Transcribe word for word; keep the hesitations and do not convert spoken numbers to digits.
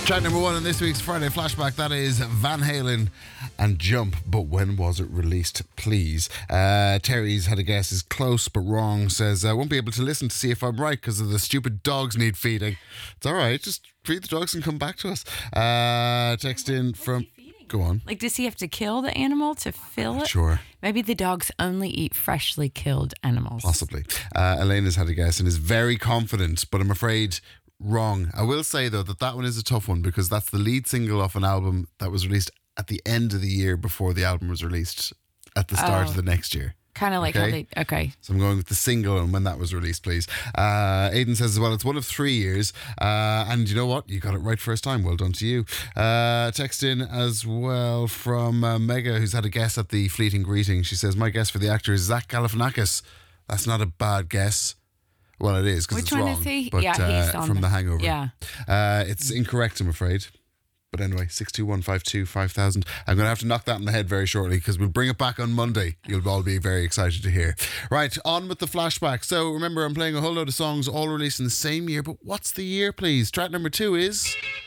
Track number one in this week's Friday Flashback, that is Van Halen and Jump. But when was it released, please? Uh, Terry's had a guess, is close but wrong. Says, I won't be able to listen to see if I'm right because of the stupid dogs need feeding. It's all right, just feed the dogs and come back to us. Uh, text in from... Go on. Like, does he have to kill the animal to fill it? Sure. Maybe the dogs only eat freshly killed animals. Possibly. Uh, Elena's had a guess and is very confident, but I'm afraid... wrong. I will say though that that one is a tough one because that's the lead single off an album that was released at the end of the year before the album was released at the start Oh. of the next year. Kind of like Okay. how they... Okay. So I'm going with the single and when that was released, please. Uh, Aidan says as well, it's one of three years. Uh, and you know what? You got it right first time. Well done to you. Uh, text in as well from uh, Mega, who's had a guess at the fleeting greeting. She says, my guess for the actor is Zach Galifianakis. That's not a bad guess. Well, it is because Which it's one wrong. is he? But, Yeah, he's uh, on from the- The Hangover. yeah. Uh, it's incorrect, I'm afraid. But anyway, six two one five two five thousand. I'm going to have to knock that in the head very shortly because we'll bring it back on Monday. You'll all be very excited to hear. Right, on with the flashback. So remember, I'm playing a whole load of songs all released in the same year. But what's the year, please? Track number two is...